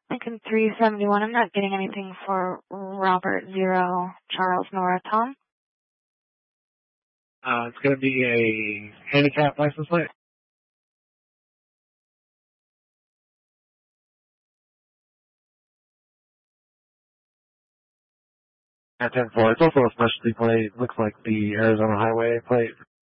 Lincoln 371. I'm not getting anything for Robert 0, Charles Nora Tom. It's going to be a handicap license plate. At 10-4. It's also a specialty plate. Looks like the Arizona Highway plate.